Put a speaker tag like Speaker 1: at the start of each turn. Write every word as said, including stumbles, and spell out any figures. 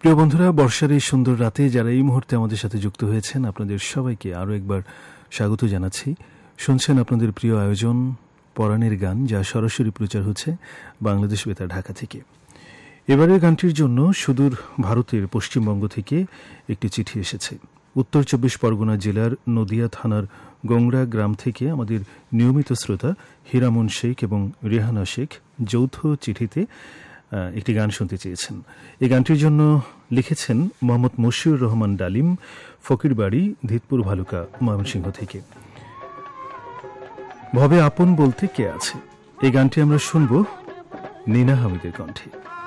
Speaker 1: প্রিয় বন্ধুরা, বর্ষার এই সুন্দর রাতে যারা এই মুহূর্তে আমাদের সাথে যুক্ত হয়েছেন আপনাদের সবাইকে আরও একবার স্বাগত জানাচ্ছি। শুনছেন আপনাদের প্রিয় আয়োজন পরাণের গান, যা সরাসরি প্রচার হচ্ছে বাংলাদেশ বেতার ঢাকা থেকে। এবারের গানটির জন্য সুদূর ভারতের পশ্চিমবঙ্গ থেকে একটি চিঠি এসেছে। উত্তর চব্বিশ পরগনা জেলার নদিয়া থানার গোংরা গ্রাম থেকে আমাদের নিয়মিত শ্রোতা হীরামন শেখ এবং রেহানা শেখ যৌথ চিঠিতে একটি গান শুনতে চেয়েছেন। এই গানটির জন্য লিখেছেন মোহাম্মদ মশিউর রহমান ডালিম, ফকিরবাড়ি, ধিতপুর ভালুকা, ময়মনসিংহ থেকে। ভবে আপন বলতে কে আছে, এই গানটি আমরা শুনব নীনা হামিদের কণ্ঠে।